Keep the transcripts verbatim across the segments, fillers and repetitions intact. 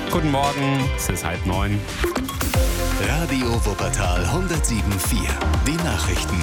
Guten Morgen, es ist halb neun. Radio Wuppertal hundertsieben Komma vier. Die Nachrichten.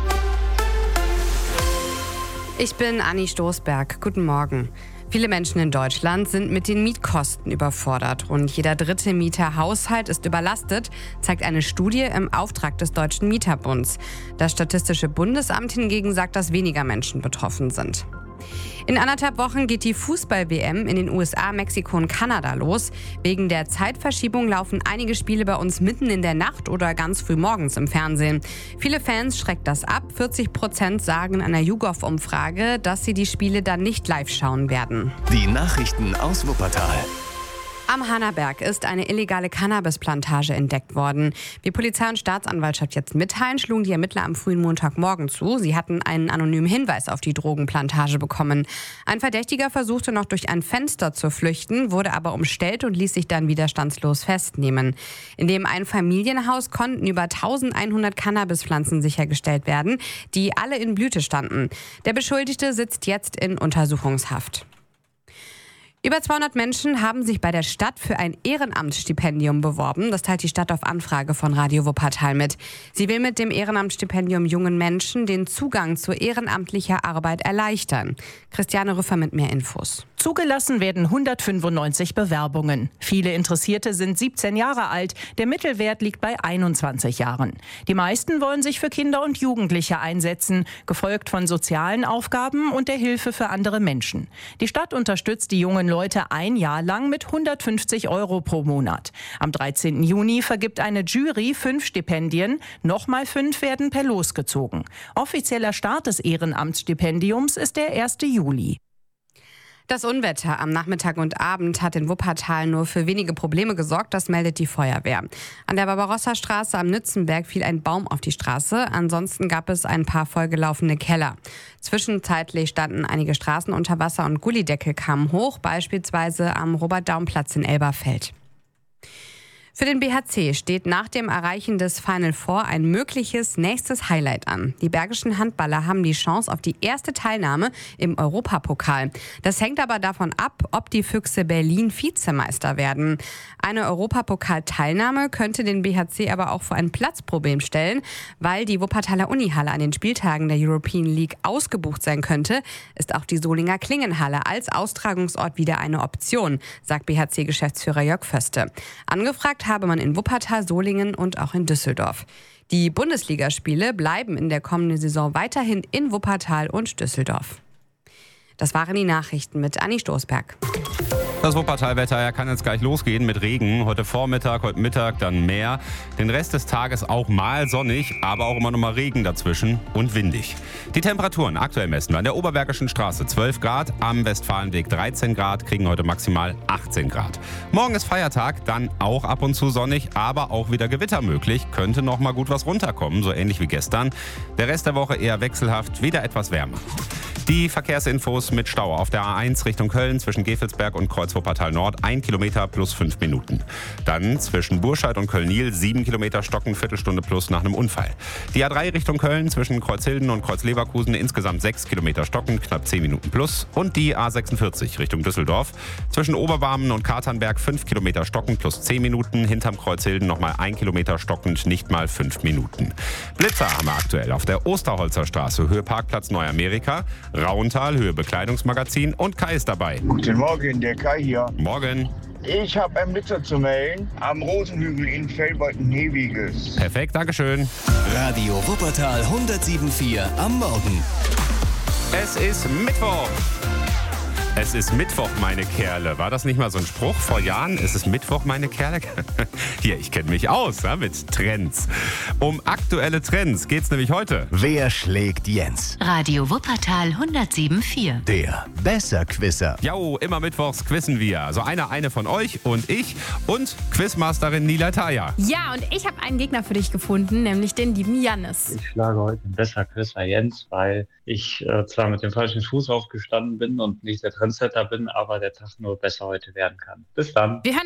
Ich bin Anni Stoßberg. Guten Morgen. Viele Menschen in Deutschland sind mit den Mietkosten überfordert. Rund jeder dritte Mieterhaushalt ist überlastet, zeigt eine Studie im Auftrag des Deutschen Mieterbunds. Das Statistische Bundesamt hingegen sagt, dass weniger Menschen betroffen sind. In anderthalb Wochen geht die Fußball-W M in den U S A, Mexiko und Kanada los. Wegen der Zeitverschiebung laufen einige Spiele bei uns mitten in der Nacht oder ganz früh morgens im Fernsehen. Viele Fans schreckt das ab. vierzig Prozent sagen in einer YouGov-Umfrage, dass sie die Spiele dann nicht live schauen werden. Die Nachrichten aus Wuppertal. Am Hannaberg ist eine illegale Cannabisplantage entdeckt worden. Wie Polizei und Staatsanwaltschaft jetzt mitteilen, schlugen die Ermittler am frühen Montagmorgen zu. Sie hatten einen anonymen Hinweis auf die Drogenplantage bekommen. Ein Verdächtiger versuchte noch durch ein Fenster zu flüchten, wurde aber umstellt und ließ sich dann widerstandslos festnehmen. In dem Einfamilienhaus konnten über eintausendeinhundert Cannabispflanzen sichergestellt werden, die alle in Blüte standen. Der Beschuldigte sitzt jetzt in Untersuchungshaft. Über zweihundert Menschen haben sich bei der Stadt für ein Ehrenamtsstipendium beworben. Das teilt die Stadt auf Anfrage von Radio Wuppertal mit. Sie will mit dem Ehrenamtsstipendium jungen Menschen den Zugang zu ehrenamtlicher Arbeit erleichtern. Christiane Rüffer mit mehr Infos. Zugelassen werden hundertfünfundneunzig Bewerbungen. Viele Interessierte sind siebzehn Jahre alt. Der Mittelwert liegt bei einundzwanzig Jahren. Die meisten wollen sich für Kinder und Jugendliche einsetzen, gefolgt von sozialen Aufgaben und der Hilfe für andere Menschen. Die Stadt unterstützt die jungen Leute ein Jahr lang mit hundertfünfzig Euro pro Monat. Am dreizehnten Juni vergibt eine Jury fünf Stipendien. Nochmal fünf werden per Los gezogen. Offizieller Start des Ehrenamtsstipendiums ist der erste Juli. Das Unwetter am Nachmittag und Abend hat in Wuppertal nur für wenige Probleme gesorgt, das meldet die Feuerwehr. An der Barbarossa-Straße am Nützenberg fiel ein Baum auf die Straße, ansonsten gab es ein paar vollgelaufene Keller. Zwischenzeitlich standen einige Straßen unter Wasser und Gullideckel kamen hoch, beispielsweise am Robert-Daum-Platz in Elberfeld. Für den B H C steht nach dem Erreichen des Final Four ein mögliches nächstes Highlight an. Die bergischen Handballer haben die Chance auf die erste Teilnahme im Europapokal. Das hängt aber davon ab, ob die Füchse Berlin Vizemeister werden. Eine Europapokal-Teilnahme könnte den B H C aber auch vor ein Platzproblem stellen. Weil die Wuppertaler Unihalle an den Spieltagen der European League ausgebucht sein könnte, ist auch die Solinger Klingenhalle als Austragungsort wieder eine Option, sagt B H C-Geschäftsführer Jörg Föste. Angefragt habe man in Wuppertal, Solingen und auch in Düsseldorf. Die Bundesligaspiele bleiben in der kommenden Saison weiterhin in Wuppertal und Düsseldorf. Das waren die Nachrichten mit Anni Stoßberg. Das Wuppertal-Wetter ja, kann jetzt gleich losgehen mit Regen. Heute Vormittag, heute Mittag dann mehr. Den Rest des Tages auch mal sonnig, aber auch immer noch mal Regen dazwischen und windig. Die Temperaturen aktuell messen wir an der Oberbergischen Straße zwölf Grad, am Westfalenweg dreizehn Grad, kriegen heute maximal achtzehn Grad. Morgen ist Feiertag, dann auch ab und zu sonnig, aber auch wieder Gewitter möglich. Könnte noch mal gut was runterkommen, so ähnlich wie gestern. Der Rest der Woche eher wechselhaft, wieder etwas wärmer. Die Verkehrsinfos mit Stau auf der A eins Richtung Köln zwischen Gevelsberg und Kreuz Wuppertal Nord, ein Kilometer plus fünf Minuten. Dann zwischen Burscheid und Köln-Niel sieben Kilometer stocken, Viertelstunde plus nach einem Unfall. Die A drei Richtung Köln zwischen Kreuzhilden und Kreuzleverkusen insgesamt sechs Kilometer stocken, knapp zehn Minuten plus. Und die A sechsundvierzig Richtung Düsseldorf zwischen Oberbarmen und Katernberg fünf Kilometer stocken plus zehn Minuten. Hinterm Kreuzhilden nochmal ein Kilometer stockend, nicht mal fünf Minuten. Blitzer haben wir aktuell auf der Osterholzer Straße, Höhe Parkplatz Neuamerika. Rauental, Höhe Bekleidungsmagazin und Kai ist dabei. Guten Morgen, der Kai hier. Morgen. Ich habe einen Blitzer zu melden am Rosenhügel in Feldbeuten-Neviges. Perfekt, Dankeschön. Radio Wuppertal hundertsieben Komma vier am Morgen. Es ist Mittwoch. Es ist Mittwoch, meine Kerle. War das nicht mal so ein Spruch vor Jahren? Es ist Mittwoch, meine Kerle. Hier, ich kenne mich aus ja, mit Trends. Um aktuelle Trends geht's nämlich heute. Wer schlägt Jens? Radio Wuppertal hundertsieben Komma vier. Der Besserquisser. Jo, immer mittwochs quizzen wir. Also einer, eine von euch und ich und Quizmasterin Nila Taya. Ja, und ich habe einen Gegner für dich gefunden, nämlich den lieben Jannis. Ich schlage heute einen Besserquisser Jens, weil ich äh, zwar mit dem falschen Fuß aufgestanden bin und nicht der Trendsetter bin, aber der Tag nur besser heute werden kann. Bis dann. Wir hören